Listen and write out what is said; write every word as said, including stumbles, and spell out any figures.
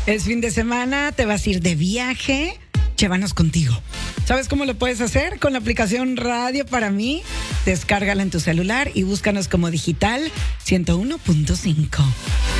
Es fin de semana, te vas a ir de viaje, llévanos contigo. ¿Sabes cómo lo puedes hacer? Con la aplicación Radio para mí. Descárgala en tu celular y búscanos como Digital ciento uno punto cinco.